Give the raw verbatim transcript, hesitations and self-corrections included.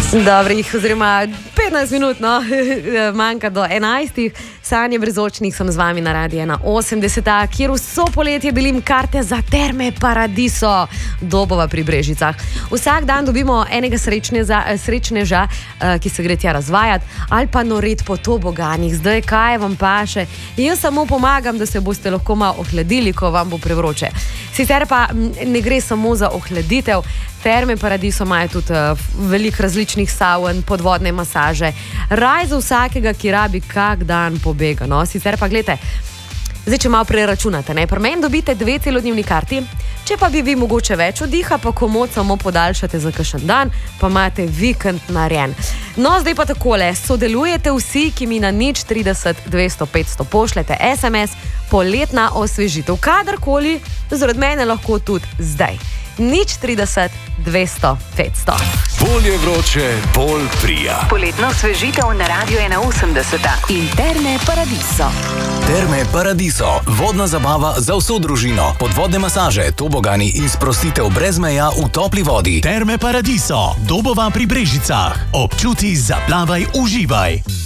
Dobrih, oziroma petnajst minut, no, manjka do enajstih. Sanje Brezočnik sem z vami na Radiu ena osemdeset, kjer vso poletje delim karte za Terme Paradiso, Dobova pri Brežicah. Vsak dan dobimo enega srečneža, srečneža, ki se gre tja razvajati, ali pa norit po toboganih. Zdaj, kaj vam paše? Jaz samo pomagam, da se boste lahko malo ohladili, ko vam bo prevroče. Sicer pa ne gre samo za ohladitev. Terme Paradiso imajo tudi uh, veliko različnih savn, podvodne masaže. Raj za vsakega, ki rabi kak dan pobega. No? Sicer pa, gledajte, zdaj, če malo preračunate, ne? Pri meni dobite dve celodnevni karti, če pa bi vi mogoče več oddiha, pa komot samo podaljšate za kakšen dan, pa imate vikend narejen. No, zdaj pa takole, sodelujete vsi, ki mi na nič trideset dvesto petsto pošljete es em es, poletna osvežitev. Kadarkoli, zaradi mene lahko tudi zdaj. nič trideset dvesto petsto. Bolje vroče, bolj prija. Poletno osvežitev na Radiu ena osemdeset in Terme Paradiso. Terme Paradiso, vodna zabava za vso družino, podvodne masaže, tobogani in sprostitev brez meja v topli vodi. Terme Paradiso, Dobova pri Brežicah. Občuti, zaplavaj, uživaj.